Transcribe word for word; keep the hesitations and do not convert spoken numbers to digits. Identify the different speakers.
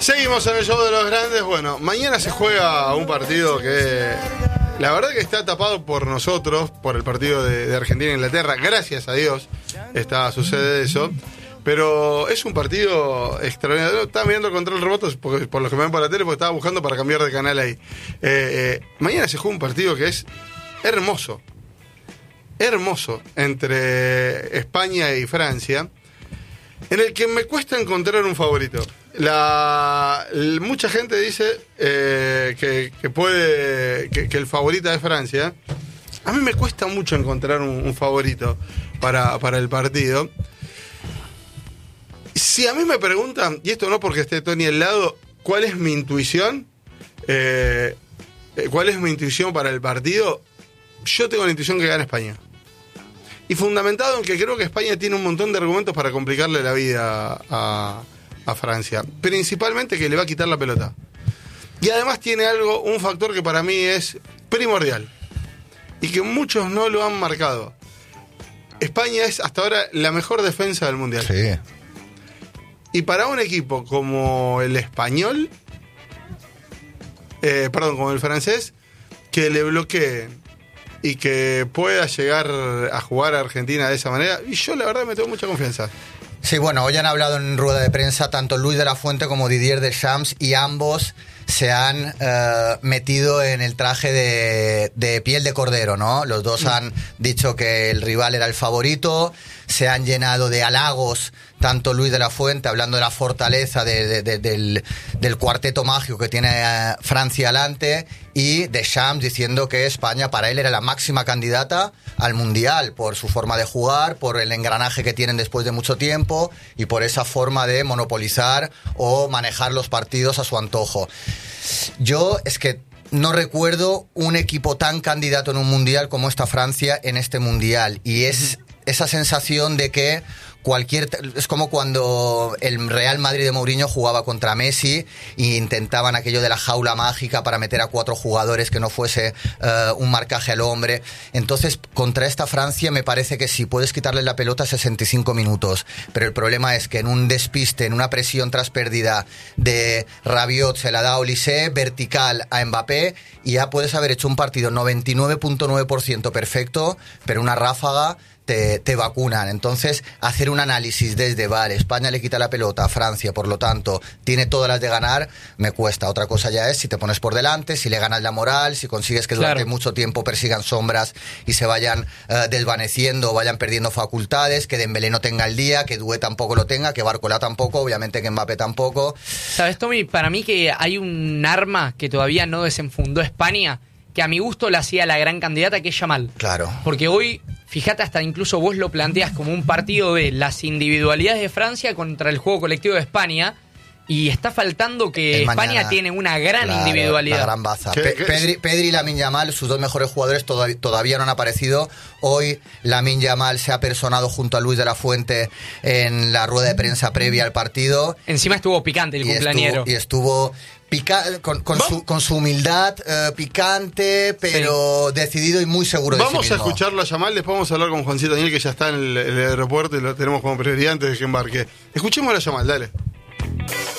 Speaker 1: Seguimos en el show de los grandes. Bueno, mañana se juega un partido que la verdad que está tapado por nosotros, por el partido de, de Argentina e Inglaterra. Gracias a Dios está, sucede eso. Pero es un partido extraordinario. Estaba mirando el control remoto porque, por los que me ven por la tele, porque estaba buscando para cambiar de canal ahí. Eh, eh, mañana se juega un partido que es hermoso. Hermoso. Entre España y Francia. En el que me cuesta encontrar un favorito. La, mucha gente dice eh, que, que puede que, que el favorito es Francia. A mí me cuesta mucho encontrar un, un favorito para, para el partido. Si a mí me preguntan, y esto no porque esté Tony al lado, ¿cuál es mi intuición? Eh, ¿Cuál es mi intuición para el partido? Yo tengo la intuición que gana España. Y fundamentado en que creo que España tiene un montón de argumentos para complicarle la vida a, a Francia. Principalmente que le va a quitar la pelota. Y además tiene algo, un factor que para mí es primordial. Y que muchos no lo han marcado. España es hasta ahora la mejor defensa del Mundial.
Speaker 2: Sí.
Speaker 1: Y para un equipo como el español, eh, perdón, como el francés, que le bloquee y que pueda llegar a jugar a Argentina de esa manera, y yo la verdad me tengo mucha confianza.
Speaker 2: Sí, bueno, hoy han hablado en rueda de prensa tanto Luis de la Fuente como Didier Deschamps, y ambos se han eh, metido en el traje de, de piel de cordero, ¿no? Los dos mm. han dicho que el rival era el favorito, se han llenado de halagos, tanto Luis de la Fuente hablando de la fortaleza de, de, de, del, del cuarteto mágico que tiene eh, Francia alante, y Deschamps diciendo que España para él era la máxima candidata al Mundial por su forma de jugar, por el engranaje que tienen después de mucho tiempo y por esa forma de monopolizar o manejar los partidos a su antojo. Yo es que no recuerdo un equipo tan candidato en un Mundial como esta Francia en este Mundial, y es esa sensación de que cualquier, es como cuando el Real Madrid de Mourinho jugaba contra Messi e intentaban aquello de la jaula mágica para meter a cuatro jugadores, que no fuese uh, un marcaje al hombre. Entonces, contra esta Francia me parece que sí, puedes quitarle la pelota sesenta y cinco minutos, pero el problema es que en un despiste, en una presión tras pérdida de Rabiot, se la da a Olise, vertical a Mbappé, y ya puedes haber hecho un partido noventa y nueve punto nueve por ciento perfecto, pero una ráfaga Te, te vacunan. Entonces, hacer un análisis desde, vale, España le quita la pelota a Francia, por lo tanto, tiene todas las de ganar, me cuesta. Otra cosa ya es si te pones por delante, si le ganas la moral, si consigues que durante claro. mucho tiempo persigan sombras y se vayan uh, desvaneciendo o vayan perdiendo facultades, que Dembélé no tenga el día, que Doué tampoco lo tenga, que Barcola tampoco, obviamente que Mbappé tampoco.
Speaker 3: ¿Sabes, Tommy? Para mí que hay un arma que todavía no desenfundó España, que a mi gusto la hacía la gran candidata, que es Yamal.
Speaker 2: Claro.
Speaker 3: Porque hoy, fíjate, hasta incluso vos lo planteas como un partido de las individualidades de Francia contra el juego colectivo de España, y está faltando que
Speaker 2: el
Speaker 3: España
Speaker 2: mañana,
Speaker 3: tiene una gran
Speaker 2: claro,
Speaker 3: individualidad.
Speaker 2: La gran baza.
Speaker 1: ¿Qué,
Speaker 2: Pe-
Speaker 1: qué
Speaker 2: Pedri, Pedri y Lamine Yamal, sus dos mejores jugadores, todavía, todavía no han aparecido. Hoy Lamine Yamal se ha personado junto a Luis de la Fuente en la rueda de prensa previa al partido.
Speaker 3: Encima estuvo picante el
Speaker 2: y
Speaker 3: cumpleañero.
Speaker 2: Estuvo, y estuvo pica- con, con, su, con su humildad, eh, picante, pero sí. decidido y muy seguro
Speaker 1: vamos
Speaker 2: de sí mismo.
Speaker 1: Vamos a escucharlo a Yamal, después vamos a hablar con Juancito Daniel, que ya está en el, el aeropuerto y lo tenemos como prioridad antes de que embarque. Escuchémoslo a Yamal, dale.